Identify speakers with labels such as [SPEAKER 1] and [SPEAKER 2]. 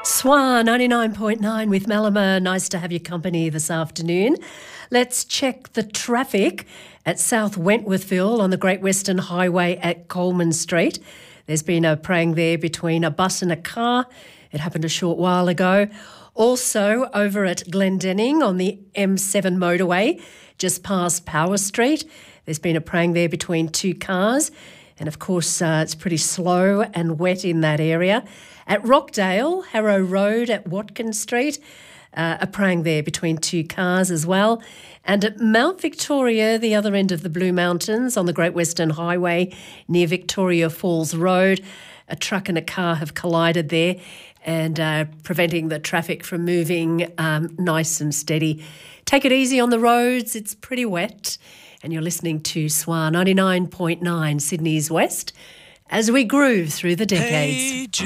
[SPEAKER 1] SWA 99.9 with Malama. Nice to have your company this afternoon. Let's check the traffic at South Wentworthville on the Great Western Highway at Coleman Street. There's been a prang there between a bus and a car. It happened a short while ago. Also over at Glendenning on the M7 motorway, just past Power Street. There's been a prang there between two cars. And of course, it's pretty slow and wet in that area. At Rockdale, Harrow Road at Watkins Street, a prang there between two cars as well. And at Mount Victoria, the other end of the Blue Mountains on the Great Western Highway near Victoria Falls Road, a truck and a car have collided there and preventing the traffic from moving nice and steady. Take it easy on the roads. It's pretty wet. And you're listening to SWA 99.9 Sydney's West as we groove through the decades.
[SPEAKER 2] Hey,